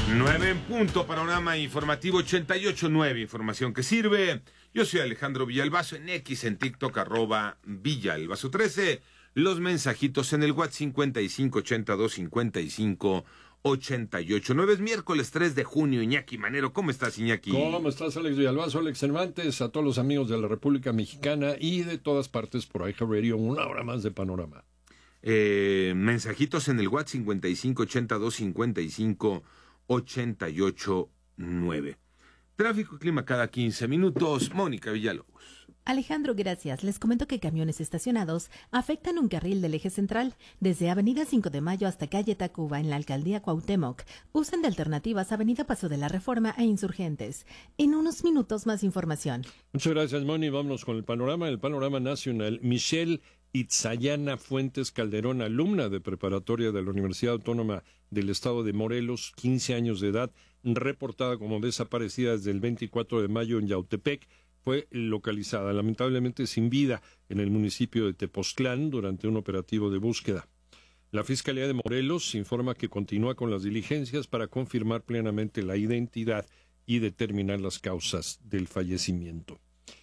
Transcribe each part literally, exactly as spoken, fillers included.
nueve en punto, panorama informativo ochenta y ocho punto nueve, información que sirve. Yo soy Alejandro Villalbazo, en X, en TikTok, arroba Villalbazo trece. Los mensajitos en el WhatsApp cincuenta y cinco ochenta y dos cincuenta y cinco ochenta y ocho nueve. Es miércoles tres de junio. Iñaki Manero, ¿cómo estás, Iñaki? ¿Cómo estás, Alex Villalbazo, Alex Cervantes? A todos los amigos de la República Mexicana y de todas partes por iHeartRadio, una hora más de panorama. Eh, mensajitos en el WhatsApp cincuenta y cinco ochenta y dos cincuenta y cinco ochenta y ocho nueve. Tráfico y clima cada quince minutos. Mónica Villalobos. Alejandro, gracias. Les comento que camiones estacionados afectan un carril del eje central desde Avenida cinco de Mayo hasta Calle Tacuba en la Alcaldía Cuauhtémoc. Usan de alternativas Avenida Paso de la Reforma e Insurgentes. En unos minutos más información. Muchas gracias, Moni. Vámonos con el panorama. El panorama nacional. Michelle Itzayana Fuentes Calderón, alumna de preparatoria de la Universidad Autónoma del Estado de Morelos, quince años de edad, reportada como desaparecida desde el veinticuatro de mayo en Yautepec, fue localizada, lamentablemente sin vida, en el municipio de Tepoztlán durante un operativo de búsqueda. La Fiscalía de Morelos informa que continúa con las diligencias para confirmar plenamente la identidad y determinar las causas del fallecimiento.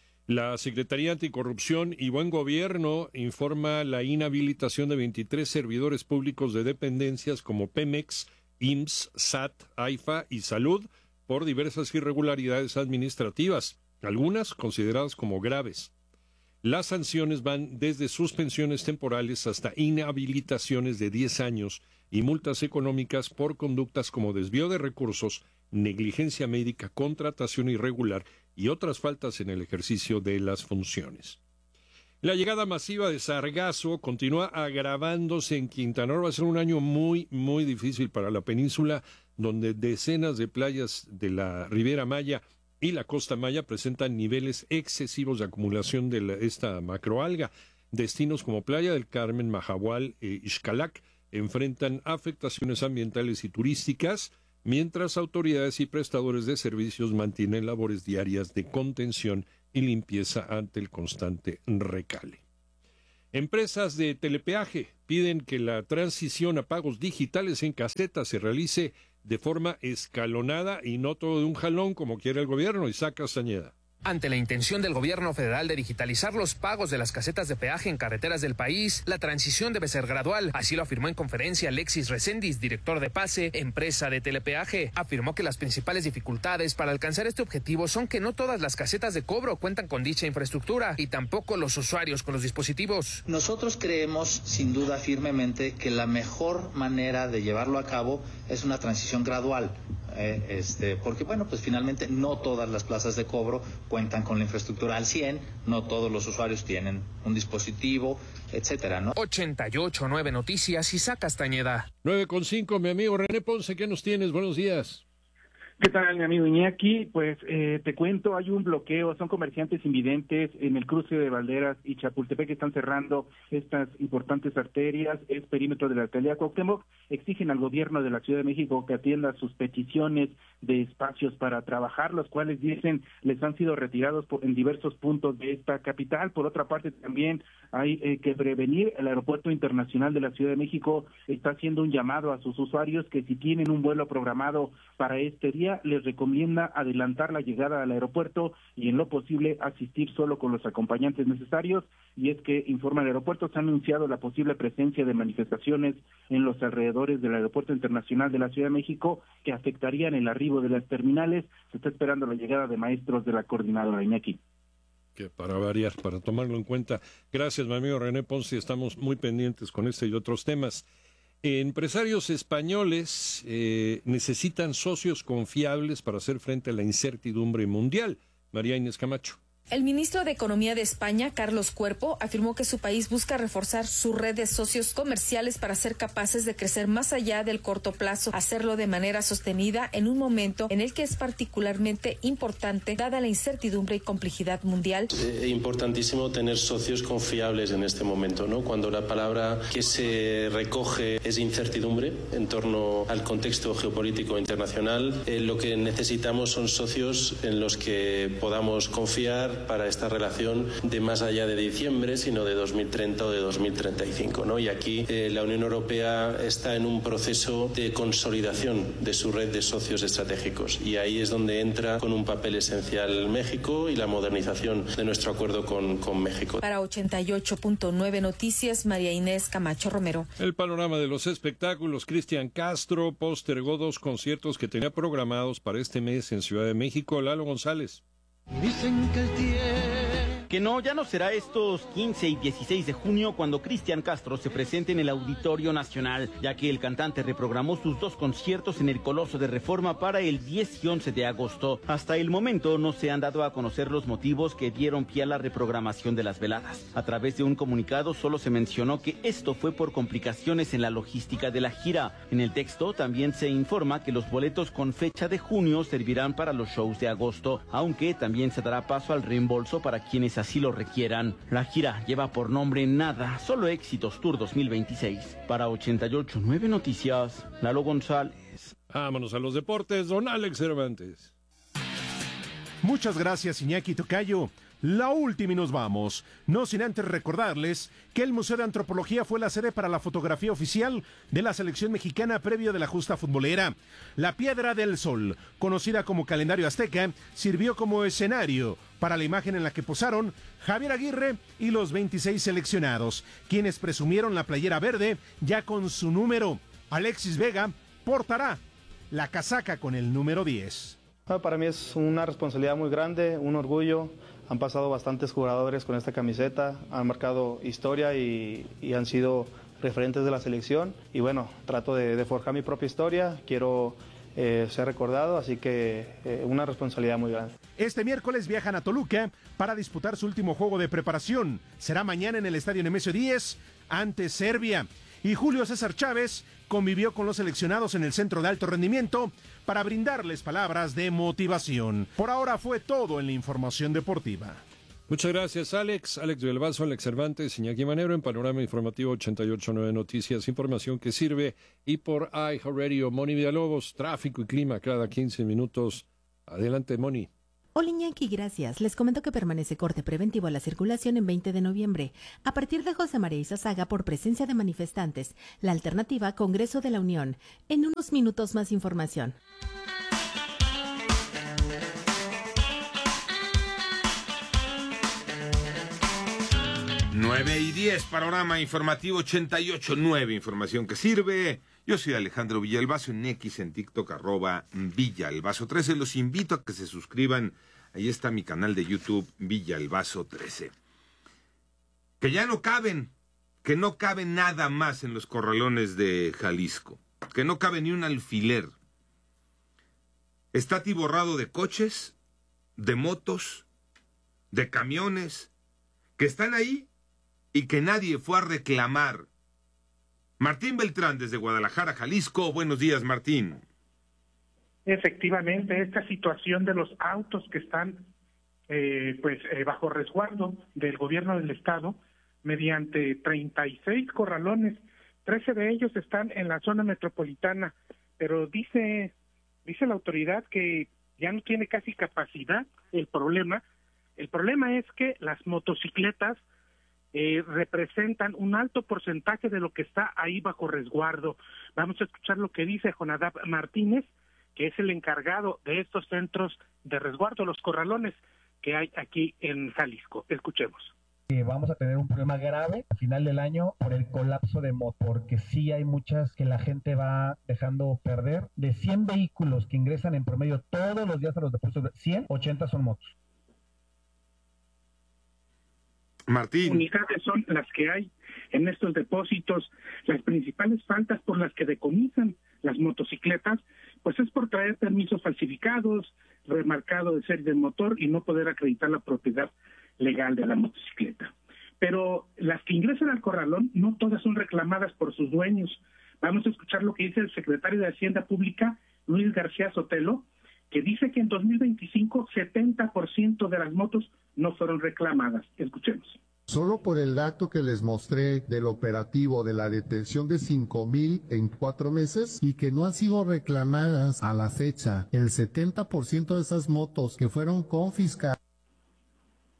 La Secretaría Anticorrupción y Buen Gobierno informa la inhabilitación de veintitrés servidores públicos de dependencias como Pemex, I M S S, S A T, AIFA y Salud por diversas irregularidades administrativas, algunas consideradas como graves. Las sanciones van desde suspensiones temporales hasta inhabilitaciones de diez años y multas económicas por conductas como desvío de recursos, negligencia médica, contratación irregular y otras faltas en el ejercicio de las funciones. La llegada masiva de sargazo continúa agravándose en Quintana Roo. Va a ser un año muy, muy difícil para la península, donde decenas de playas de la Riviera Maya y la Costa Maya presentan niveles excesivos de acumulación de la, esta macroalga. Destinos como Playa del Carmen, Mahahual e Xcalac enfrentan afectaciones ambientales y turísticas, mientras autoridades y prestadores de servicios mantienen labores diarias de contención y limpieza ante el constante recale. Empresas de telepeaje piden que la transición a pagos digitales en casetas se realice de forma escalonada y no todo de un jalón como quiere el gobierno. Isaac Castañeda. Ante la intención del gobierno federal de digitalizar los pagos de las casetas de peaje en carreteras del país, la transición debe ser gradual. Así lo afirmó en conferencia Alexis Reséndiz, director de PASE, empresa de telepeaje. Afirmó que las principales dificultades para alcanzar este objetivo son que no todas las casetas de cobro cuentan con dicha infraestructura y tampoco los usuarios con los dispositivos. Nosotros creemos, sin duda, firmemente que la mejor manera de llevarlo a cabo es una transición gradual. Eh, este, porque bueno, pues finalmente no todas las plazas de cobro cuentan con la infraestructura al cien, no todos los usuarios tienen un dispositivo, etcétera, ¿no? ochenta y ocho punto nueve Noticias, Isaac Castañeda. nueve con cinco, mi amigo René Ponce, ¿qué nos tienes? Buenos días. ¿Qué tal, mi amigo Iñaki? Pues eh, te cuento, hay un bloqueo, son comerciantes invidentes en el cruce de Valderas y Chapultepec que están cerrando estas importantes arterias, es perímetro de la alcaldía Cuauhtémoc, exigen al gobierno de la Ciudad de México que atienda sus peticiones de espacios para trabajar, los cuales dicen les han sido retirados por, en diversos puntos de esta capital. Por otra parte, también hay eh, que prevenir, el Aeropuerto Internacional de la Ciudad de México está haciendo un llamado a sus usuarios que si tienen un vuelo programado para este día, les recomienda adelantar la llegada al aeropuerto y en lo posible asistir solo con los acompañantes necesarios. Y es que, informa el aeropuerto, se ha anunciado la posible presencia de manifestaciones en los alrededores del Aeropuerto Internacional de la Ciudad de México que afectarían el arribo de las terminales. Se está esperando la llegada de maestros de la coordinadora. Iñaki. Que para variar, para tomarlo en cuenta. Gracias, mi amigo René Ponce, estamos muy pendientes con este y otros temas. Empresarios españoles eh, necesitan socios confiables para hacer frente a la incertidumbre mundial. María Inés Camacho. El ministro de Economía de España, Carlos Cuerpo, afirmó que su país busca reforzar su red de socios comerciales para ser capaces de crecer más allá del corto plazo, hacerlo de manera sostenida en un momento en el que es particularmente importante dada la incertidumbre y complejidad mundial. Es importantísimo tener socios confiables en este momento, ¿no? Cuando la palabra que se recoge es incertidumbre en torno al contexto geopolítico internacional, eh, lo que necesitamos son socios en los que podamos confiar, visibilidad para esta relación de más allá de diciembre, sino de dos mil treinta o de dos mil treinta y cinco, ¿no? Y aquí eh, la Unión Europea está en un proceso de consolidación de su red de socios estratégicos y ahí es donde entra con un papel esencial México y la modernización de nuestro acuerdo con, con México. Para ochenta y ocho punto nueve Noticias, María Inés Camacho Romero. El panorama de los espectáculos. Cristian Castro postergó dos conciertos que tenía programados para este mes en Ciudad de México. Lalo González. Dicen que el tiempo... Que no, ya no será estos quince y dieciséis de junio cuando Cristian Castro se presente en el Auditorio Nacional, ya que el cantante reprogramó sus dos conciertos en el Coloso de Reforma para el diez y once de agosto. Hasta el momento no se han dado a conocer los motivos que dieron pie a la reprogramación de las veladas. A través de un comunicado solo se mencionó que esto fue por complicaciones en la logística de la gira. En el texto también se informa que los boletos con fecha de junio servirán para los shows de agosto, aunque también se dará paso al reembolso para quienes así lo requieran. La gira lleva por nombre Nada, Solo Éxitos Tour dos mil veintiséis. Para ochenta y ocho punto nueve Noticias, Lalo González. Vámonos a los deportes, don Alex Cervantes. Muchas gracias, Iñaki Tocayo. La última y nos vamos, no sin antes recordarles que el Museo de Antropología fue la sede para la fotografía oficial de la selección mexicana previo de la justa futbolera. La Piedra del Sol, conocida como calendario azteca, sirvió como escenario para la imagen en la que posaron Javier Aguirre y los veintiséis seleccionados, quienes presumieron la playera verde ya con su número. Alexis Vega portará la casaca con el número diez. Para mí es una responsabilidad muy grande, un orgullo. Han pasado bastantes jugadores con esta camiseta, han marcado historia y, y han sido referentes de la selección. Y bueno, trato de, de forjar mi propia historia, quiero eh, ser recordado, así que eh, una responsabilidad muy grande. Este miércoles viajan a Toluca para disputar su último juego de preparación. Será mañana en el Estadio Nemesio diez ante Serbia. Y Julio César Chávez convivió con los seleccionados en el Centro de Alto Rendimiento para brindarles palabras de motivación. Por ahora fue todo en la información deportiva. Muchas gracias, Alex. Alex Villalbazo, Alex Cervantes, Iñaki Manero en Panorama Informativo ochenta y ocho punto nueve Noticias, información que sirve. Y por iHeartRadio, Moni Villalobos, tráfico y clima cada quince minutos. Adelante, Moni. Hola Iñaki, gracias. Les comento que permanece corte preventivo a la circulación en veinte de noviembre. A partir de José María Izazaga por presencia de manifestantes. La alternativa, Congreso de la Unión. En unos minutos más información. nueve y diez, Panorama Informativo ochenta y ocho punto nueve, información que sirve. Yo soy Alejandro Villalbazo, en X, en TikTok, arroba Villalbazo trece. Los invito a que se suscriban. Ahí está mi canal de YouTube, Villalbazo trece. Que ya no caben, que no cabe nada más en los corralones de Jalisco. Que no cabe ni un alfiler. Está atiborrado de coches, de motos, de camiones, que están ahí y que nadie fue a reclamar. Martín Beltrán, desde Guadalajara, Jalisco. Buenos días, Martín. Efectivamente, esta situación de los autos que están eh, pues eh, bajo resguardo del gobierno del estado, mediante treinta y seis corralones, trece de ellos están en la zona metropolitana, pero dice, dice la autoridad que ya no tiene casi capacidad el problema. El problema es que las motocicletas Eh, representan un alto porcentaje de lo que está ahí bajo resguardo. Vamos a escuchar lo que dice Jonadab Martínez, que es el encargado de estos centros de resguardo, los corralones que hay aquí en Jalisco. Escuchemos. Eh, vamos a tener un problema grave al final del año por el colapso de motos, porque sí hay muchas que la gente va dejando perder. De cien vehículos que ingresan en promedio todos los días a los depósitos, cien, ochenta son motos. Martín. Unidades son las que hay en estos depósitos. Las principales faltas por las que decomisan las motocicletas, pues es por traer permisos falsificados, remarcado de serie del motor y no poder acreditar la propiedad legal de la motocicleta. Pero las que ingresan al corralón, no todas son reclamadas por sus dueños. Vamos a escuchar lo que dice el secretario de Hacienda Pública, Luis García Sotelo, que dice que en dos mil veinticinco setenta por ciento de las motos no fueron reclamadas. Escuchemos. Solo por el dato que les mostré del operativo de la detención de cinco mil en cuatro meses y que no han sido reclamadas a la fecha, el setenta por ciento de esas motos que fueron confiscadas.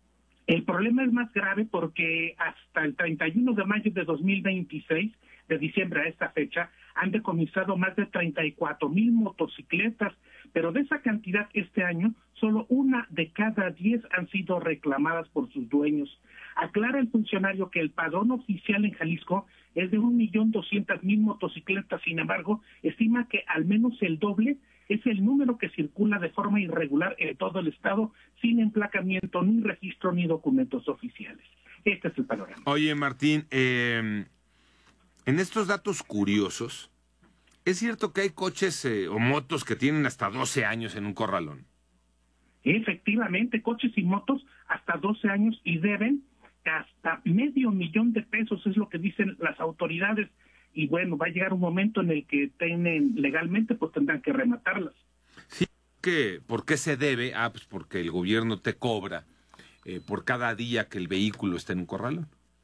El problema es más grave porque hasta el treinta y uno de mayo de dos mil veintiséis, de diciembre a esta fecha, han decomisado más de treinta y cuatro mil motocicletas, pero de esa cantidad este año, solo una de cada diez han sido reclamadas por sus dueños. Aclara el funcionario que el padrón oficial en Jalisco es de un millón doscientas mil motocicletas, sin embargo, estima que al menos el doble es el número que circula de forma irregular en todo el estado, sin emplacamiento, ni registro, ni documentos oficiales. Este es el panorama. Oye, Martín, eh, en estos datos curiosos, ¿es cierto que hay coches eh, o motos que tienen hasta doce años en un corralón? Efectivamente, coches y motos hasta doce años y deben hasta medio millón de pesos, es lo que dicen las autoridades. Y bueno, va a llegar un momento en el que tienen legalmente, pues tendrán que rematarlas. Sí, que ¿por qué se debe? Ah, pues porque el gobierno te cobra eh, por cada día que el vehículo está en un corralón.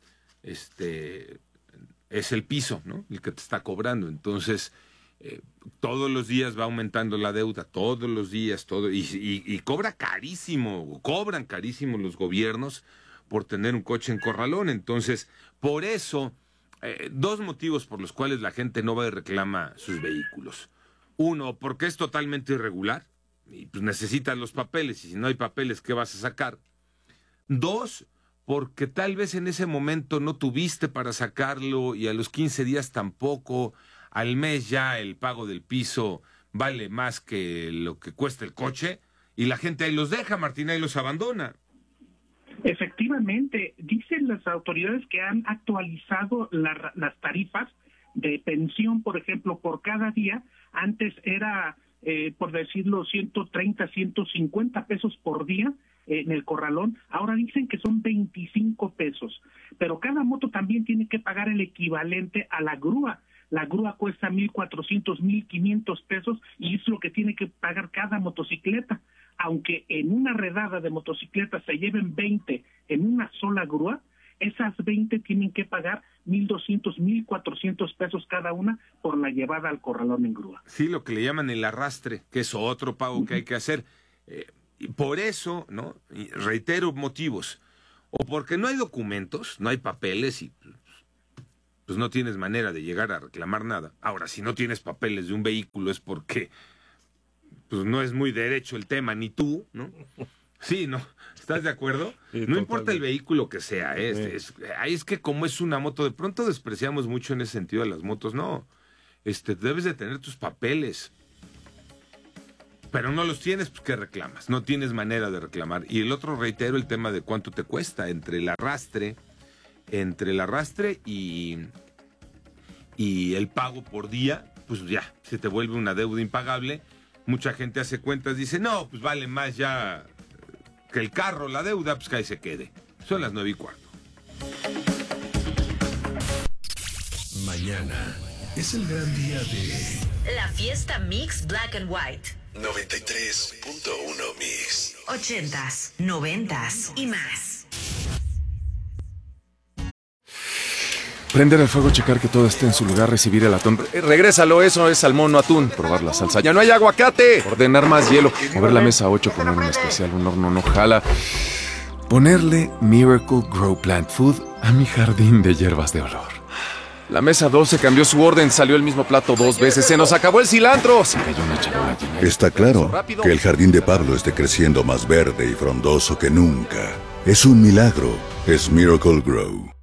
Este es el piso, ¿no? El que te está cobrando. Entonces, eh, todos los días va aumentando la deuda, todos los días, todo, y, y, y cobra carísimo, cobran carísimo los gobiernos por tener un coche en corralón. Entonces, por eso, eh, dos motivos por los cuales la gente no va y reclama sus vehículos. Uno, porque es totalmente irregular y pues necesitas los papeles, y si no hay papeles, ¿qué vas a sacar? Dos, porque tal vez en ese momento no tuviste para sacarlo y a los quince días tampoco, al mes ya el pago del piso vale más que lo que cuesta el coche y la gente ahí los deja, Martín, ahí los abandona. Efectivamente, dicen las autoridades que han actualizado la, las tarifas de pensión, por ejemplo, por cada día. Antes era, eh, por decirlo, ciento treinta, ciento cincuenta pesos por día eh, en el corralón. Ahora dicen que son veinticinco pesos, pero cada moto también tiene que pagar el equivalente a la grúa. La grúa cuesta mil cuatrocientos, mil quinientos pesos y es lo que tiene que pagar cada motocicleta. Aunque en una redada de motocicletas se lleven veinte en una sola grúa, esas veinte tienen que pagar mil doscientos, mil cuatrocientos pesos cada una por la llevada al corralón en grúa. Sí, lo que le llaman el arrastre, que es otro pago que hay que hacer. Eh, y por eso, ¿no? Y reitero motivos. O porque no hay documentos, no hay papeles y pues no tienes manera de llegar a reclamar nada. Ahora, si no tienes papeles de un vehículo es porque pues no es muy derecho el tema, ni tú, ¿no? Sí, ¿no? ¿Estás de acuerdo? Sí, no totalmente. Importa el vehículo que sea, ¿eh? Sí. es, es, es que como es una moto, de pronto despreciamos mucho en ese sentido a las motos, no. Este, debes de tener tus papeles. Pero no los tienes, pues ¿qué reclamas? No tienes manera de reclamar. Y el otro, reitero, el tema de cuánto te cuesta entre el arrastre, entre el arrastre y, y el pago por día, pues ya, se te vuelve una deuda impagable. Mucha gente hace cuentas, dice, no, pues vale más ya que el carro, la deuda, pues que ahí se quede. Son las nueve y cuarto. Mañana es el gran día de la fiesta Mix Black and White. noventa y tres punto uno Mix. Ochentas, noventas y más. Prender el fuego, checar que todo esté en su lugar, recibir el atún. Eh, regrésalo, eso es salmón, no atún. Probar la salsa. ¡Ya no hay aguacate! Ordenar más hielo. Mover la mesa a ocho, poner un especial, un horno no jala. Ponerle Miracle Grow Plant Food a mi jardín de hierbas de olor. La mesa doce cambió su orden, salió el mismo plato dos veces. ¡Se nos acabó el cilantro! Se cayó una charola llena de... Está claro que el jardín de Pablo esté creciendo más verde y frondoso que nunca. Es un milagro. Es Miracle Grow.